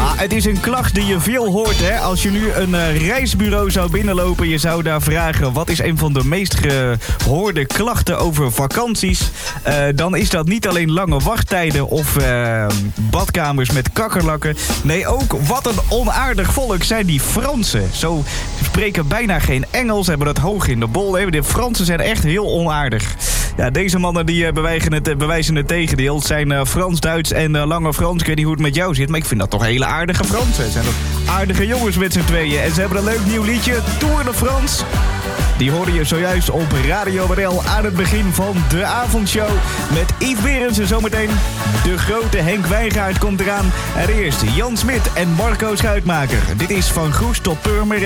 Het is een klacht die je veel hoort, hè. Als je nu een reisbureau zou binnenlopen, je zou daar vragen... wat is een van de meest gehoorde klachten over vakanties? Dan is dat niet alleen lange wachttijden of badkamers met kakkerlakken. Nee, ook wat een onaardig volk zijn die Fransen. Zo spreken bijna geen Engels, hebben dat hoog in de bol. Hè. De Fransen zijn echt heel onaardig. Ja, deze mannen die bewijzen het tegendeel. Het zijn Frans, Duits en Lange Frans. Ik weet niet hoe het met jou zit, maar ik vind dat toch hele aardige Fransen. Het zijn toch aardige jongens met z'n tweeën. En ze hebben een leuk nieuw liedje, Tour de France. Die hoorde je zojuist op Radio NL aan het begin van de avondshow. Met Yves Berendsen zometeen. De grote Henk Wijngaard komt eraan. En eerst Jan Smit en Marco Schuitmaker. Dit is Van Goes tot Purmerend.